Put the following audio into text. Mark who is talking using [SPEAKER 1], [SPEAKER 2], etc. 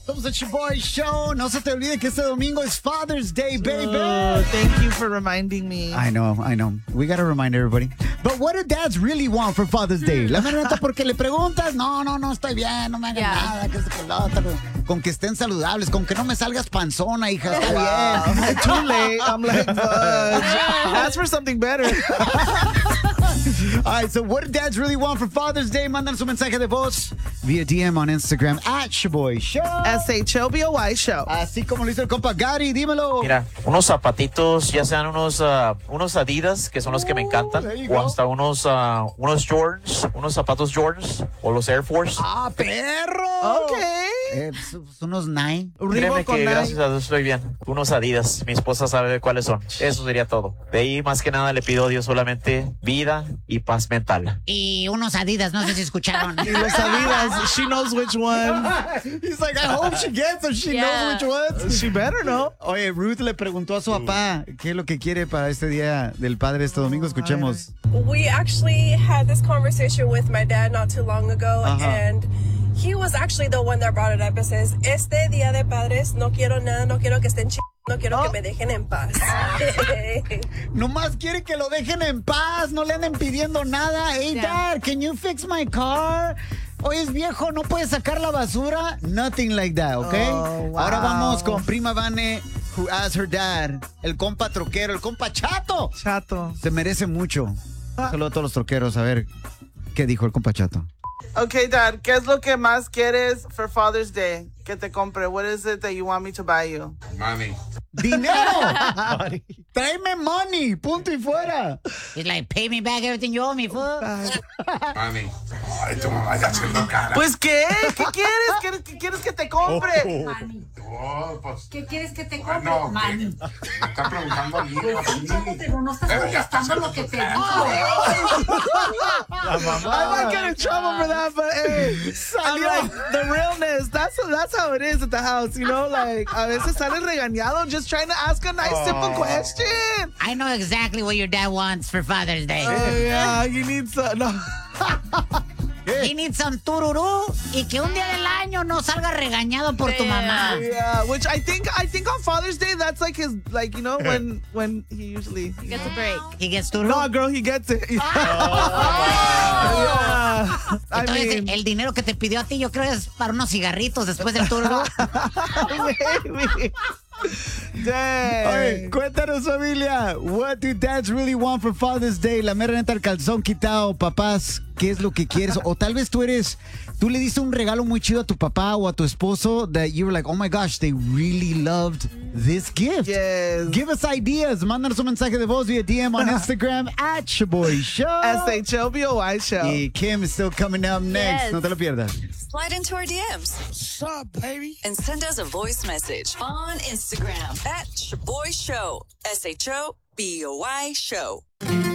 [SPEAKER 1] Somos el Boy Show. No se te olvide que este domingo es Father's Day, baby.
[SPEAKER 2] Thank you for reminding me.
[SPEAKER 1] I know. We gotta remind everybody. But what do dads really want for Father's Day? La neta, porque le preguntas, no, estoy bien, no me hagas nada, que esto, que lo otro. Con que estén saludables, con que no me salgas panzona, hija, está bien.
[SPEAKER 2] Too late. I'm like, ask for something better.
[SPEAKER 1] All right, so what do dads really want for Father's Day? Mandan su mensaje de voz via DM on Instagram @Shaboy Show.
[SPEAKER 2] SHOBOY Show.
[SPEAKER 1] Así como lo hizo el compa Gary, dímelo.
[SPEAKER 3] Mira, unos zapatitos, ya sean unos Adidas, que son los que me encantan, o hasta unos Jordans, unos zapatos Jordans, o los Air Force.
[SPEAKER 1] ¡Ah, perro!
[SPEAKER 2] Ok.
[SPEAKER 1] Unos Nike.
[SPEAKER 3] Créeme que gracias a Dios estoy bien. Unos Adidas, mi esposa sabe cuáles son. Eso sería todo. De ahí, más que nada, le pido a Dios solamente vida y paz mental.
[SPEAKER 4] Y unos Adidas, no sé si escucharon.
[SPEAKER 2] Y los Adidas, she knows which one.
[SPEAKER 1] He's like, I hope she gets them. She knows which ones.
[SPEAKER 2] She better know.
[SPEAKER 1] Oye, Ruth le preguntó a su papá qué es lo que quiere para este día del padre este domingo. Escuchemos.
[SPEAKER 5] We actually had this conversation with my dad not too long ago, and he was actually the one that brought it up. It says, este Día de Padres, no quiero nada, no quiero que estén no quiero que me dejen en paz.
[SPEAKER 1] Nomás quiere que lo dejen en paz, no le anden pidiendo nada. Hey, Dad, can you fix my car? Hoy es viejo, no puedes sacar la basura. Nothing like that, ¿ok?
[SPEAKER 2] Oh, wow.
[SPEAKER 1] Ahora vamos con prima Vane, who asked her dad, el compa troquero, el compa Chato.
[SPEAKER 2] Chato.
[SPEAKER 1] Se merece mucho. Saludos a todos los troqueros. A ver, ¿qué dijo el compa Chato?
[SPEAKER 2] Okay, Dad, ¿qué es lo que más quieres for Father's Day? Que te compre. What is it that you want me to buy you?
[SPEAKER 6] Money.
[SPEAKER 1] ¡Dinero! ¡Tráeme money! Punto y fuera.
[SPEAKER 4] It's like, pay me back everything you owe me, fool.
[SPEAKER 6] Money. Ay, tu mamá ya haciendo cara.
[SPEAKER 2] Pues, ¿qué? ¿Qué quieres? ¿Qué quieres que te compre?
[SPEAKER 6] Oh, pues,
[SPEAKER 7] ¿Qué quieres que te compre?
[SPEAKER 6] bueno,
[SPEAKER 7] Mani.
[SPEAKER 6] me está preguntando a mí.
[SPEAKER 7] Pero no estás contestando lo que te digo.
[SPEAKER 2] I might get in trouble for that, but hey, I'm like, the realness, that's how it is at the house, you know? Like, a veces sales regañado just trying to ask a nice, simple question.
[SPEAKER 4] I know exactly what your dad wants for Father's Day.
[SPEAKER 2] Yeah, you need some, no.
[SPEAKER 4] He needs some tururú y que un día del año no salga regañado por tu mamá.
[SPEAKER 2] Yeah, which I think on Father's Day, that's like his, like, you know, when he usually
[SPEAKER 7] Gets a break.
[SPEAKER 4] He gets tururú.
[SPEAKER 2] No, girl, he gets it. Yeah.
[SPEAKER 4] Entonces, el dinero que te pidió a ti, yo creo es para unos cigarritos después del tururú.
[SPEAKER 2] Maybe. Dang.
[SPEAKER 1] Oye, cuéntanos, familia. What do dads really want for Father's Day? La mera neta, el calzón quitado. Papás, ¿qué es lo que quieres? O tal vez tú le diste un regalo muy chido a tu papá o a tu esposo that you were like, oh my gosh, they really loved this gift.
[SPEAKER 2] Yes.
[SPEAKER 1] Give us ideas. Mándanos un mensaje de voz via DM on Instagram @Shaboy Show.
[SPEAKER 2] SHOBOY Show.
[SPEAKER 1] Y Kim is still coming up next.
[SPEAKER 7] Yes.
[SPEAKER 1] No te lo pierdas.
[SPEAKER 8] Slide into our DMs.
[SPEAKER 6] What's up, baby?
[SPEAKER 8] And send us a voice message on Instagram @Shaboy Show. SHOBOY Show.